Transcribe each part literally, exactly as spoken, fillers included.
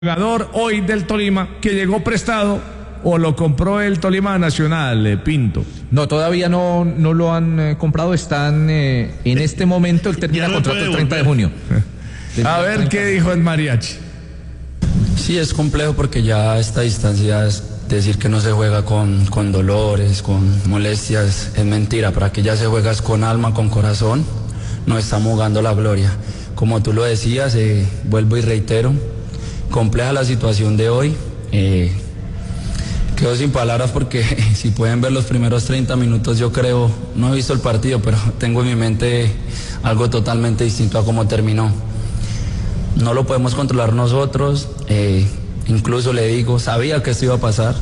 Jugador hoy del Tolima que llegó prestado o lo compró el Tolima Nacional, eh, Pinto. No, todavía no, no lo han eh, comprado, están eh, en este momento, él termina el contrato el treinta de junio. A ver qué dijo el mariachi. Sí, es complejo porque ya a esta distancia es decir que no se juega con, con dolores, con molestias, es mentira. Para que ya se juegas con alma, con corazón, no estamos jugando la gloria. Como tú lo decías, eh, vuelvo y reitero, compleja la situación de hoy. Eh, quedo sin palabras porque si pueden ver los primeros treinta minutos, yo creo, no he visto el partido, pero tengo en mi mente algo totalmente distinto a cómo terminó. No lo podemos controlar nosotros, eh, incluso le digo, sabía que esto iba a pasar.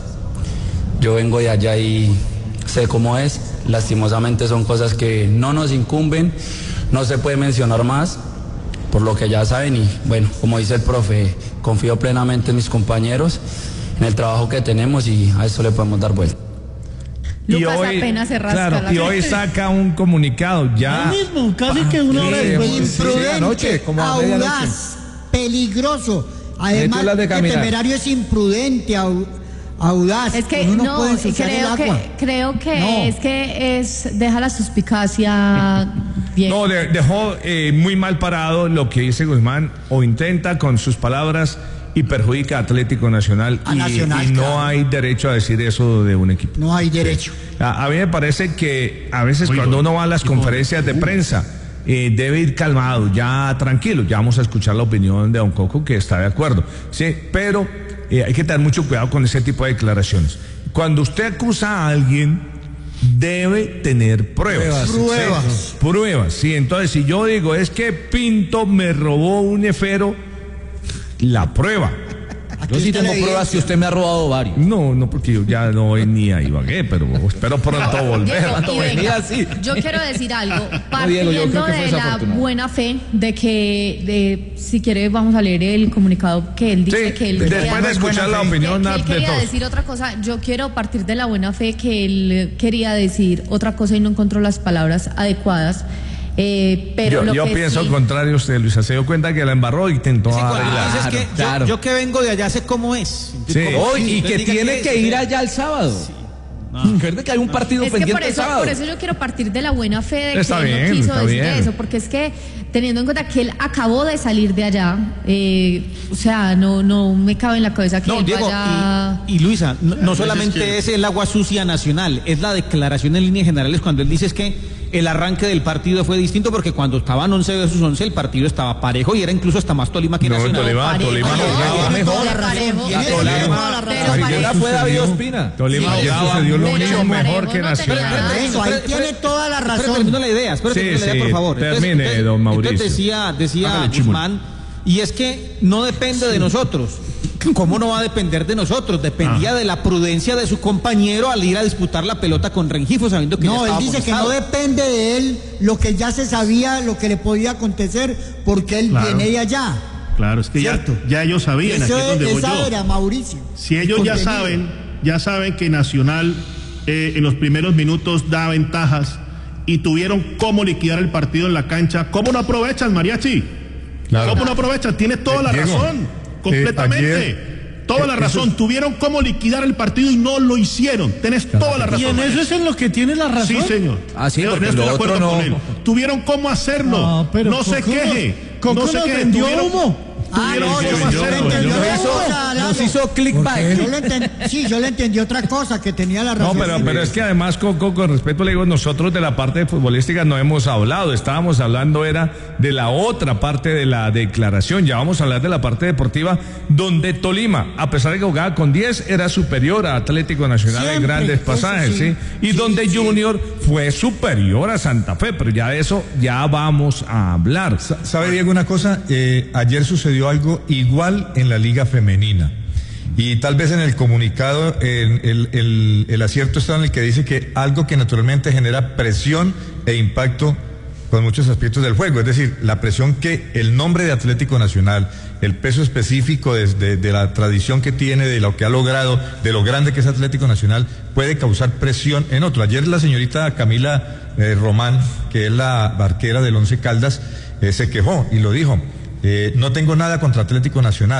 Yo vengo de allá y sé cómo es. Lastimosamente son cosas que no nos incumben, no se puede mencionar más, por lo que ya saben. Y bueno, como dice el profe, confío plenamente en mis compañeros, en el trabajo que tenemos, y a eso le podemos dar vuelta. Y Lucas hoy, apenas se rasca claro, la y hoy saca un comunicado ya. Lo mismo, casi que una hora después. Imprudente, anoche, como a medianoche. audaz, peligroso. Metió las Además, de de caminar. temerario es imprudente, au- audaz. Es que Uno no, puede ensuciar creo el que, agua. creo que No. es que es, deja la suspicacia bien. No, de- dejó eh, muy mal parado lo que dice Guzmán, o intenta con sus palabras, y perjudica a Atlético Nacional. A y, Nacional, y no claro. hay derecho a decir eso de un equipo. No hay derecho. A, a mí me parece que a veces Oiga, cuando uno va a las oiga, conferencias de prensa, eh, debe ir calmado, ya tranquilo. Ya vamos a escuchar la opinión de Don Coco, que está de acuerdo. Sí, pero eh, hay que tener mucho cuidado con ese tipo de declaraciones. Cuando usted acusa a alguien, debe tener pruebas. Pruebas. Sí, pruebas, sí. Entonces, si yo digo, es que Pinto me robó un efero, la prueba. Aquí Yo sí está tengo la pruebas que evidencia. usted me ha robado varios. No, no, porque yo ya no venía a Ibagué, pero espero pronto volver. Diego, y venga, venía así. yo quiero decir algo, Diego, yo creo partiendo que fue de la desafortunado. buena fe de que, de, si quiere vamos a leer el comunicado que él dice Sí, que él después quería- de escuchar la que- opinión que él de quería todos. decir otra cosa. Yo quiero partir de la buena fe que él quería decir otra cosa y no encontró las palabras adecuadas. Eh, pero Yo, lo yo que pienso sí- al contrario a usted, Luisa. Se dio cuenta que la embarró y intentó Sí, cuando arreglar. dices que yo, claro. yo que vengo de allá sé cómo es. Sí. ¿Cómo? Hoy, y Entonces que diga tiene es, que ir usted- allá el sábado. Recuerde que hay un partido Es que pendiente por el eso, sábado. por eso yo quiero partir de la buena fe de Está que él bien, no quiso está decir bien. eso, porque es que teniendo en cuenta que él acabó de salir de allá, eh, o sea, no, no me cabe en la cabeza que No, él Diego, vaya... y, y Luisa, no, no Pues solamente es es, que- el agua sucia nacional, es la declaración en líneas generales cuando él dice es que el arranque del partido fue distinto porque cuando estaban once versus once el partido estaba parejo y era incluso hasta más Tolima que No, Nacional. Tolima, parejo. Tolima Oye, jugaba oye, Tiene mejor. toda la razón. Parejo. Tiene Pero toda parejo. la Pero razón. parejo. Ahora fue David Ospina. Tolima Sí, ayer pero sucedió lo parejo mismo no mejor que te Nacional. nada. Eso, ahí tiene toda la Espera, razón. termino la idea, espera, Sí, termino la idea, sí, por favor. termine, don Mauricio. Entonces decía, decía Hágale, Chimol. Guzmán, y es que no depende de nosotros. ¿Cómo no va a depender de nosotros? Dependía Ah. de la prudencia de su compañero al ir a disputar la pelota con Rengifo, sabiendo que ya No, él estaba dice que no amonestado. depende de él lo que ya se sabía, lo que le podía acontecer, porque él Claro. viene de allá. Claro, es que ya, Cierto. ya ellos sabían, aquí Eso es donde voy esa yo. era Mauricio. Si ellos ya Contenido. saben, ya saben que Nacional eh, en los primeros minutos da ventajas y tuvieron cómo liquidar el partido en la cancha, ¿cómo no aprovechan, Mariachi? Claro. ¿Cómo no aprovechan? Tienes toda la Diego, razón, completamente. ayer- toda la eso razón. es- Tuvieron cómo liquidar el partido y no lo hicieron. Tenés toda la razón. Y en eso es en lo que tiene la razón. Sí, señor. Ah, sí, Yo porque estoy lo de acuerdo otro no. con él. Tuvieron cómo hacerlo. No, pero no se Coco nos- queje. Coco no se nos queje. vendió Tuvieron- humo. Ah, tuvieron no, cómo yo hacerlo. se le entendió Nos otra hizo, cosa, nos Lalo. hizo clickbait. Yo le entendí, sí, yo le entendí otra cosa, que tenía la No, razón. pero, pero es que además, Coco, con respeto le digo, nosotros de la parte futbolística no hemos hablado, estábamos hablando era de la otra parte de la declaración, ya vamos a hablar de la parte deportiva, donde Tolima, a pesar de que jugaba con diez, era superior a Atlético Nacional en Siempre, grandes eso pasajes, ¿sí? sí. Y Sí, donde sí. Junior fue superior a Santa Fe, pero ya de eso ya vamos a hablar. Sa- ¿Sabe, Diego, una cosa? Eh, ayer sucedió algo igual en la Liga Femenina. Y tal vez en el comunicado el, el, el, el acierto está en el que dice que algo que naturalmente genera presión e impacto con muchos aspectos del juego. Es decir, la presión que el nombre de Atlético Nacional, el peso específico de, de, de la tradición que tiene, de lo que ha logrado, de lo grande que es Atlético Nacional, puede causar presión en otro. Ayer la señorita Camila eh, Román, que es la arquera del Once Caldas, eh, se quejó y lo dijo. Eh, no tengo nada contra Atlético Nacional,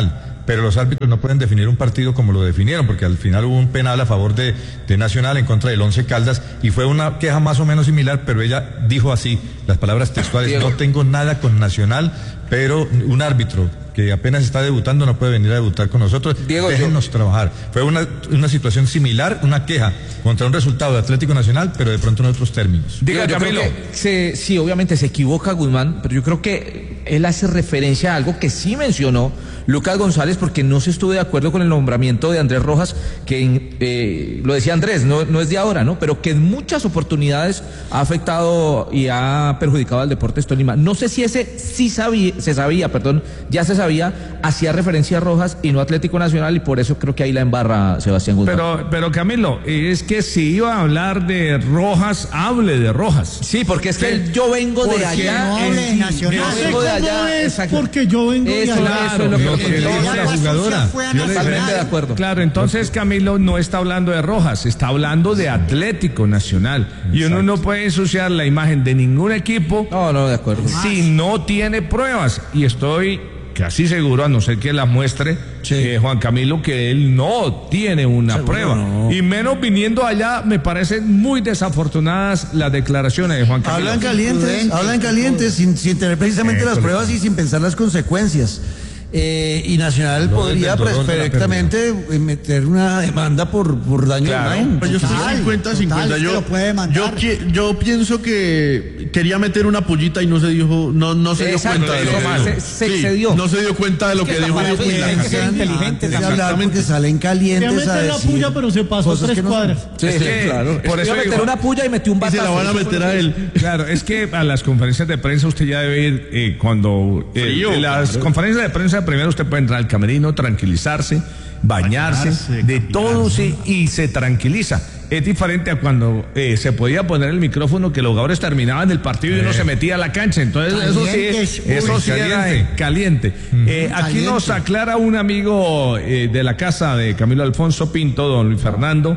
pero los árbitros no pueden definir un partido como lo definieron, porque al final hubo un penal a favor de, de Nacional en contra del Once Caldas, y fue una queja más o menos similar, pero ella dijo así, las palabras textuales: no tengo nada con Nacional, pero un árbitro que apenas está debutando no puede venir a debutar con nosotros, Diego, déjennos yo... trabajar. Fue una, una situación similar, una queja contra un resultado de Atlético Nacional, pero de pronto en otros términos. Digo, yo creo que se, sí, obviamente se equivoca Guzmán, pero yo creo que él hace referencia a algo que sí mencionó Lucas González, porque no se estuvo de acuerdo con el nombramiento de Andrés Rojas, que eh, lo decía Andrés, no, no es de ahora, ¿no? Pero que en muchas oportunidades ha afectado y ha perjudicado al Deportes Tolima. No sé si ese sí sabía, se sabía, perdón, ya se sabía, hacía referencia a Rojas y no Atlético Nacional, y por eso creo que ahí la embarra Sebastián Guzmán. Pero, pero Camilo, es que si iba a hablar de Rojas, hable de Rojas. Sí, porque es que sí, yo vengo de allá. No hable de Nacional. Yo vengo de allá. Es porque yo vengo de eso, allá. Eso es lo que, lo que dice la jugadora. Totalmente de acuerdo. Claro, entonces Camilo no está hablando de Rojas, está hablando de Atlético Nacional. Exacto. Y uno no puede ensuciar la imagen de ningún equipo. No, no, de acuerdo. Si no tiene pruebas. Y estoy casi seguro, a no ser que las muestre, sí. eh, Juan Camilo, que él no tiene una seguro prueba. No. Y menos viniendo allá, me parecen muy desafortunadas las declaraciones de Juan Camilo. Hablan calientes, hablan calientes, sin, sin tener precisamente eh, las pruebas y sin pensar las consecuencias. Eh, y Nacional podría perfectamente meter una demanda por, por daño claro, de imagen. Pero yo estoy cincuenta cincuenta. Yo, yo, yo pienso que quería meter una pullita y no se dijo, no, no se Exacto, dio cuenta de lo que se, dijo. se sí, excedió. No se dio cuenta de lo que, que dijo. Inteligente de hablar porque salen calientes. Quería meter la puya, pero se pasó tres cuadras. No, sí, sí, que, claro. Por eso meter digo, una puya y metió un batazo. Y se la van a meter a él. Claro, es que a las conferencias de prensa usted ya debe ir eh, cuando eh, Frío, en las claro. conferencias de prensa primero usted puede entrar al camerino, tranquilizarse, bañarse, bañarse de todo sí, y se tranquiliza. Es diferente a cuando eh, se podía poner el micrófono, que los jugadores terminaban el partido y uno se metía a la cancha. Entonces caliente, eso sí, eso sí caliente. Era eh, caliente. Mm. Eh, aquí caliente. Nos aclara un amigo eh, de la casa de Camilo Alfonso Pinto, don Luis Fernando,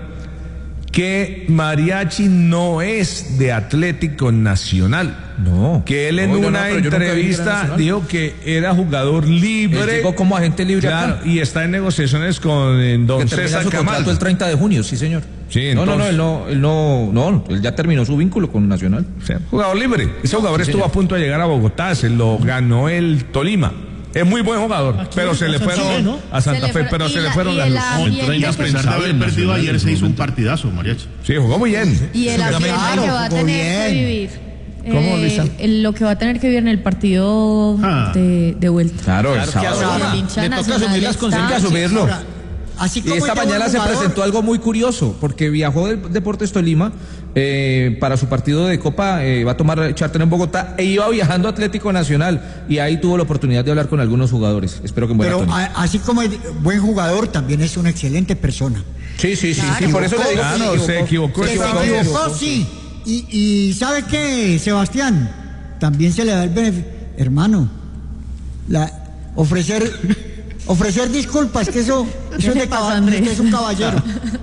que Mariachi no es de Atlético Nacional. No. Que él en no, una no, entrevista dijo que era jugador libre. Él llegó como agente libre claro, acá. Y está en negociaciones con eh, don que César su Camargo. Contrato el treinta de junio, sí señor. Sí, no, entonces... no, no, él no, él no, no, él ya terminó su vínculo con Nacional. O sea, jugador libre. Ese jugador sí, estuvo señor. a punto de llegar a Bogotá, se lo ganó el Tolima. Es muy buen jugador, aquí, pero se le fueron Chile, ¿no? a Santa Fe, pero se le fueron las luces. Y a pesar de haber perdido ayer se hizo un partidazo, Mariachi. Sí, jugó muy bien. Y el ambiente que va a tener que vivir. ¿Cómo, Luisa? Eh, lo que va a tener que vivir en el partido ah. de, de vuelta. Claro, claro que ahora le toca asumir las consecuencias, asumirlo. Así como y esta mañana se presentó algo muy curioso, porque viajó del Deportes Tolima eh, para su partido de Copa, eh, va a tomar charter en Bogotá, e iba viajando a Atlético Nacional, y ahí tuvo la oportunidad de hablar con algunos jugadores. Espero que en buena Pero a, así como es buen jugador, también es una excelente persona. Sí, sí, sí, claro, sí, por eso le digo claro, se equivocó. Se equivocó, se equivocó sí. Y, y ¿sabe qué, Sebastián? También se le da el beneficio. Hermano, la, ofrecer... Ofrecer disculpas, que eso, eso es de caballero, que es un caballero.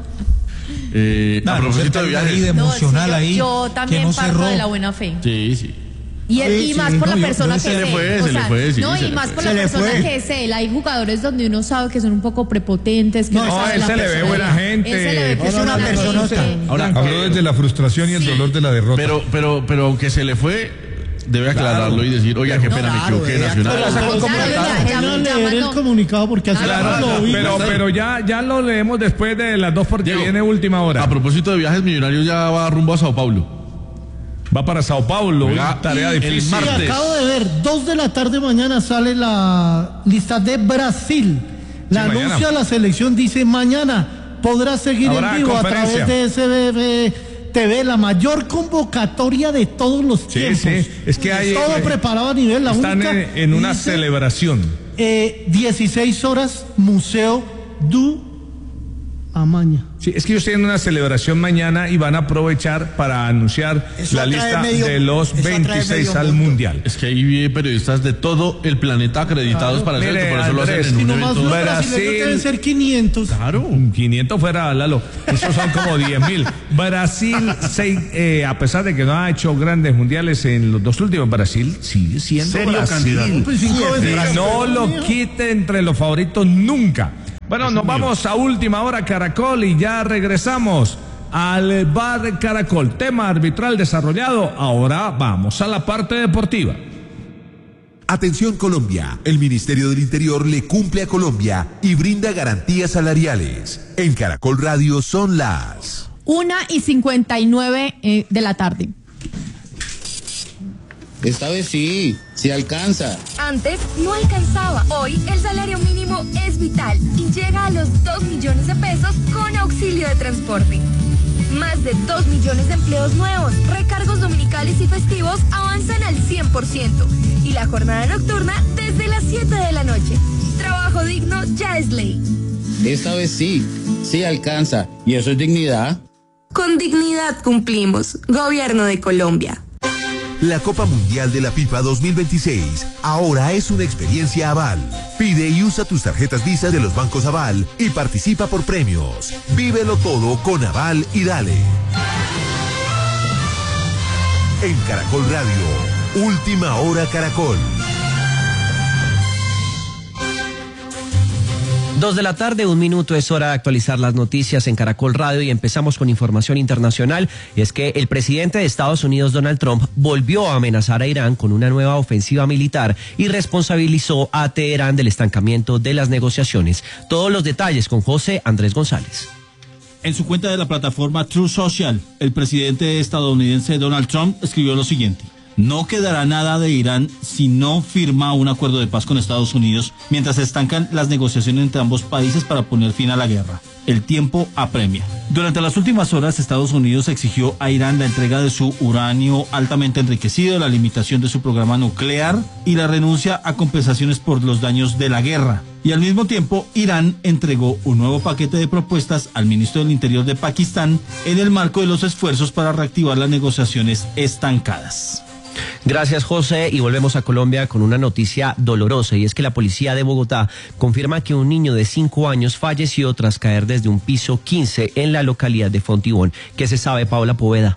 Eh, no, a propósito de viajes. Emocional no, sí, yo, yo también no parto cerró. de la buena fe. Sí, sí. Y, el, sí, y más sí, por no, la yo, persona yo, que se es le fue, él. Se le fue, sí, no, se y le más fue. por se la persona fue. que es él. Hay jugadores donde uno sabe que son un poco prepotentes. Que no, no, no él se le ve buena gente. Él se le ve que no, es no, una no, persona. Ahora, habló desde la frustración y el sí. dolor de la derrota. Pero, pero, pero aunque se le fue, debe aclararlo claro. y decir, oiga, qué pena, no, me equivoqué, claro, Nacional. No leer el comunicado porque así claro, lo vi. Pero, pero ya, ya lo leemos después de las dos porque Diego, viene última hora. A propósito de viajes, Millonarios ya va rumbo a Sao Paulo. Va para Sao Paulo, una tarea y difícil. El martes. Acabo de ver, dos de la tarde mañana sale la lista de Brasil. La sí, anuncia mañana. La selección, dice mañana podrá seguir Habrá en vivo a través de S B B T V, la mayor convocatoria de todos los sí, tiempos. Sí, es que hay, todo eh, preparado a nivel, la están única. En, en una dice, celebración. Eh, dieciséis horas, Museo du Amaña. Sí, es que ellos tienen una celebración mañana y van a aprovechar para anunciar Eso la atrae lista medio- de los eso atrae veintiséis medio al mundo. Mundial. Es que hay periodistas de todo el planeta acreditados para hacer Mire, esto, por eso lo hacen Andrés, en Y un nomás evento. los Brasil- brasileños deben ser quinientos. Claro. quinientos fuera, Lalo. Esos son como diez mil. Brasil, seis, eh, a pesar de que no ha hecho grandes mundiales en los dos últimos, Brasil sigue siendo Serio Brasil. candidato. Pues cinco Y veces. no lo quite entre los favoritos nunca. Bueno, Eso nos es mío. vamos a última hora Caracol y ya regresamos al bar Caracol. Tema arbitral desarrollado. Ahora vamos a la parte deportiva. Atención Colombia, el Ministerio del Interior le cumple a Colombia y brinda garantías salariales. En Caracol Radio son las... Una y cincuenta y nueve eh, de la tarde. Esta vez sí, sí alcanza. Antes no alcanzaba. Hoy el salario mínimo es vital y llega a los dos millones de pesos con auxilio de transporte. Más de dos millones de empleos nuevos, recargos dominicales y festivos avanzan al cien por ciento. Y la jornada nocturna desde las siete de la noche. Trabajo digno ya es ley. Esta vez sí, sí alcanza. ¿Y eso es dignidad? Con dignidad cumplimos. Gobierno de Colombia. La Copa Mundial de la FIFA dos mil veintiséis ahora es una experiencia Aval. Pide y usa tus tarjetas Visa de los bancos Aval y participa por premios. Vívelo todo con Aval y dale. En Caracol Radio, Última Hora Caracol. Dos de la tarde, un minuto, es hora de actualizar las noticias en Caracol Radio y empezamos con información internacional. Y es que el presidente de Estados Unidos, Donald Trump, volvió a amenazar a Irán con una nueva ofensiva militar y responsabilizó a Teherán del estancamiento de las negociaciones. Todos los detalles con José Andrés González. En su cuenta de la plataforma Truth Social, el presidente estadounidense Donald Trump escribió lo siguiente: no quedará nada de Irán si no firma un acuerdo de paz con Estados Unidos mientras se estancan las negociaciones entre ambos países para poner fin a la guerra. El tiempo apremia. Durante las últimas horas, Estados Unidos exigió a Irán la entrega de su uranio altamente enriquecido, la limitación de su programa nuclear y la renuncia a compensaciones por los daños de la guerra. Y al mismo tiempo, Irán entregó un nuevo paquete de propuestas al ministro del Interior de Pakistán en el marco de los esfuerzos para reactivar las negociaciones estancadas. Gracias, José, y volvemos a Colombia con una noticia dolorosa, y es que la policía de Bogotá confirma que un niño de cinco años falleció tras caer desde un piso quince en la localidad de Fontibón. ¿Qué se sabe, Paula Poveda?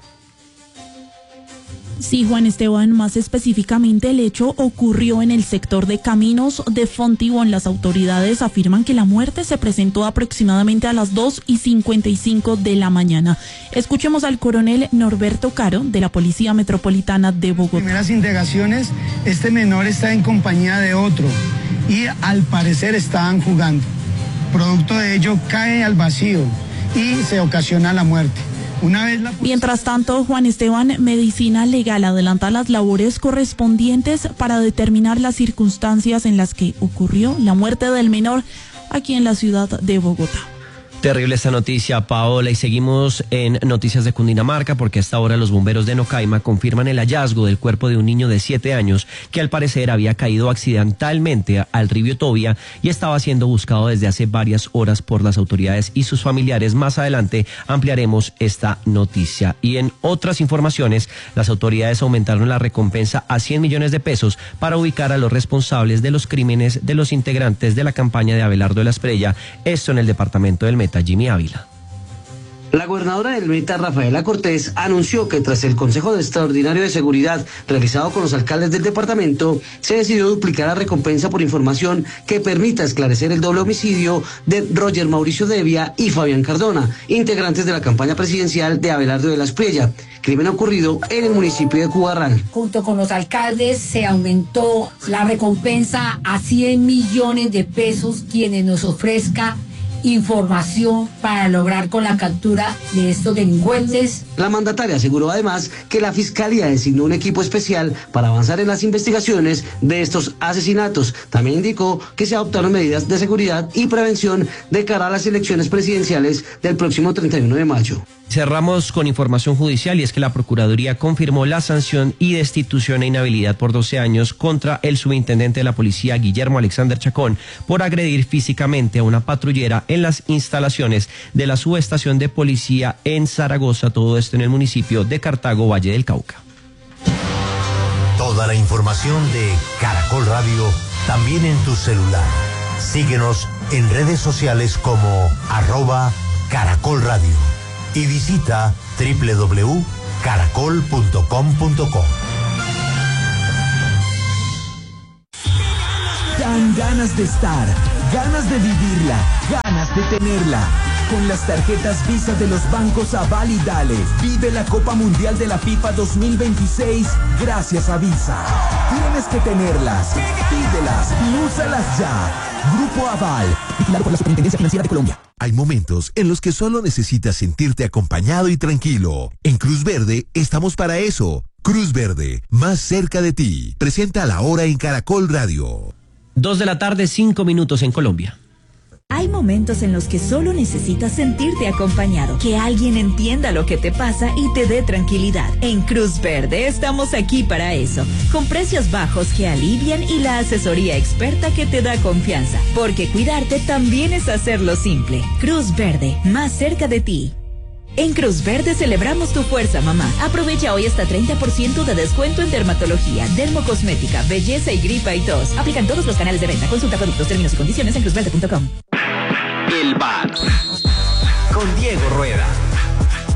Sí, Juan Esteban, más específicamente el hecho ocurrió en el sector de Caminos de Fontibón. Las autoridades afirman que la muerte se presentó aproximadamente a las dos y cincuenta y cinco de la mañana. Escuchemos al coronel Norberto Caro de la Policía Metropolitana de Bogotá. En primeras indagaciones, este menor está en compañía de otro y al parecer estaban jugando. Producto de ello cae al vacío y se ocasiona la muerte. Una vez la... Mientras tanto, Juan Esteban, Medicina Legal adelanta las labores correspondientes para determinar las circunstancias en las que ocurrió la muerte del menor aquí en la ciudad de Bogotá. Terrible esta noticia, Paola, y seguimos en noticias de Cundinamarca porque hasta ahora los bomberos de Nocaima confirman el hallazgo del cuerpo de un niño de siete años que al parecer había caído accidentalmente al río Tobia y estaba siendo buscado desde hace varias horas por las autoridades y sus familiares. Más adelante ampliaremos esta noticia. Y en otras informaciones, las autoridades aumentaron la recompensa a cien millones de pesos para ubicar a los responsables de los crímenes de los integrantes de la campaña de Abelardo de la Espriella, esto en el departamento del Meta. Jimmy Ávila. La gobernadora del Meta, Rafaela Cortés, anunció que tras el Consejo Extraordinario de Seguridad realizado con los alcaldes del departamento, se decidió duplicar la recompensa por información que permita esclarecer el doble homicidio de Roger Mauricio Devia y Fabián Cardona, integrantes de la campaña presidencial de Abelardo de la Espriella, crimen ocurrido en el municipio de Cubarral. Junto con los alcaldes se aumentó la recompensa a cien millones de pesos quienes nos ofrezca información para lograr con la captura de estos delincuentes. La mandataria aseguró además que la Fiscalía designó un equipo especial para avanzar en las investigaciones de estos asesinatos. También indicó que se adoptaron medidas de seguridad y prevención de cara a las elecciones presidenciales del próximo treinta y uno de mayo. Cerramos con información judicial y es que la Procuraduría confirmó la sanción y destitución e inhabilidad por doce años contra el subintendente de la policía Guillermo Alexander Chacón por agredir físicamente a una patrullera en las instalaciones de la subestación de policía en Zaragoza, todo esto en el municipio de Cartago, Valle del Cauca. Toda la información de Caracol Radio también en tu celular. Síguenos en redes sociales como arroba Caracol Radio y visita doble u doble u doble u punto caracol punto com punto co. Dan ganas de estar, ganas de vivirla, ganas de tenerla. Con las tarjetas Visa de los bancos Aval y Dale, vive la Copa Mundial de la FIFA dos mil veintiséis gracias a Visa. Tienes que tenerlas, pídelas y úsalas ya. Grupo Aval, vigilado por la Superintendencia Financiera de Colombia. Hay momentos en los que solo necesitas sentirte acompañado y tranquilo. En Cruz Verde estamos para eso. Cruz Verde, más cerca de ti. Presenta la hora en Caracol Radio. Dos de la tarde, cinco minutos en Colombia. Hay momentos en los que solo necesitas sentirte acompañado, que alguien entienda lo que te pasa y te dé tranquilidad. En Cruz Verde estamos aquí para eso, con precios bajos que alivian y la asesoría experta que te da confianza, porque cuidarte también es hacerlo simple. Cruz Verde, más cerca de ti. En Cruz Verde celebramos tu fuerza, mamá. Aprovecha hoy hasta treinta por ciento de descuento en dermatología, dermocosmética, belleza y gripa y tos. Aplican todos los canales de venta. Consulta productos, términos y condiciones en cruz verde punto com. El bar con Diego Rueda.